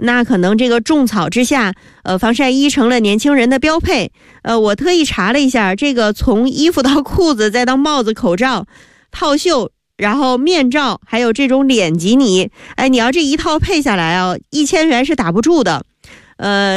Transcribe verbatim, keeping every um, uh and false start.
那可能这个种草之下，呃，防晒衣成了年轻人的标配。呃，我特意查了一下，这个从衣服到裤子再到帽子、口罩、套袖，然后面罩，还有这种脸基尼，哎，你要这一套配下来啊，一千元是打不住的。呃。